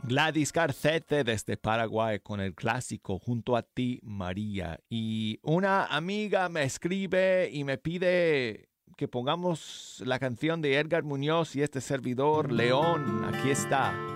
Gladys Carcete desde Paraguay con el clásico Junto a ti, María. Y una amiga me escribe y me pide que pongamos la canción de Edgar Muñoz y este servidor, León. Aquí está.